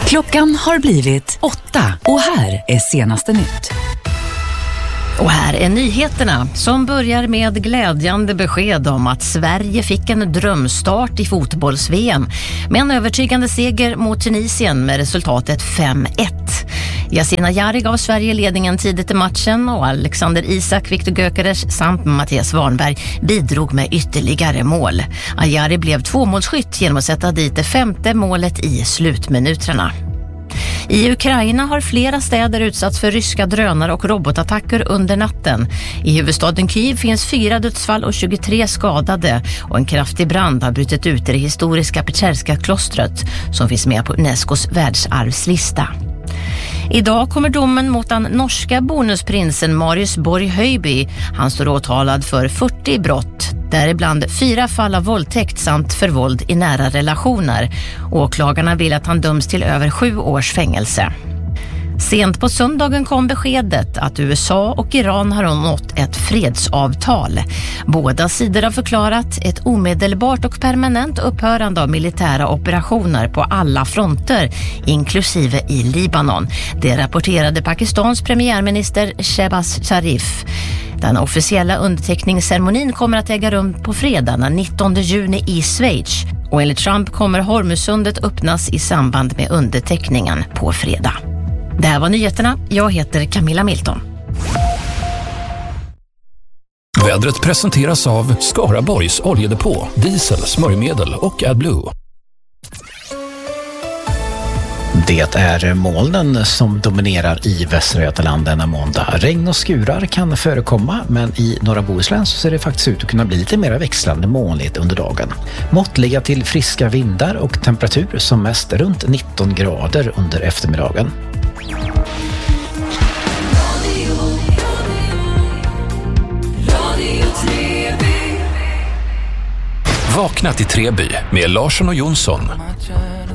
Klockan har blivit 8 och här är senaste nytt. Och här är nyheterna som börjar med glädjande besked om att Sverige fick en drömstart i fotbolls-VM med en övertygande seger mot Tunisien med resultatet 5-1. Yasin Ayari gav Sverige ledningen tidigt i matchen och Alexander Isak, Viktor Gyökeres samt Mattias Warnberg bidrog med ytterligare mål. Ayari blev tvåmålsskytt genom att sätta dit det 5:e målet i slutminuterna. I Ukraina har flera städer utsatts för ryska drönare och robotattacker under natten. I huvudstaden Kyiv finns 4 dödsfall och 23 skadade och en kraftig brand har brutit ut i det historiska Pecherska klostret som finns med på Unescos världsarvslista. Idag kommer domen mot den norska bonusprinsen Marius Borg Høiby. Han står åtalad för 40 brott, däribland 4 fall av våldtäkt samt för våld i nära relationer. Åklagarna vill att han döms till över 7 års fängelse. Sent på söndagen kom beskedet att USA och Iran har nått ett fredsavtal. Båda sidor har förklarat ett omedelbart och permanent upphörande av militära operationer på alla fronter, inklusive i Libanon. Det rapporterade Pakistans premiärminister Shehbaz Sharif. Den officiella underteckningsceremonin kommer att äga rum på fredag den 19 juni i Schweiz. Och enligt Trump kommer Hormuzsundet öppnas i samband med underteckningen på fredag. Det här var nyheterna. Jag heter Camilla Milton. Vädret presenteras av Skaraborgs oljedepå, diesel, smörjmedel och AdBlue. Det är molnen som dominerar i Västra Götaland denna måndag. Regn och skurar kan förekomma, men i norra Bohuslän så ser det faktiskt ut att kunna bli lite mer växlande molnigt under dagen. Måttliga till friska vindar och temperatur som mest runt 19 grader under eftermiddagen. Vakna till Treby med Larsson och Jonsson.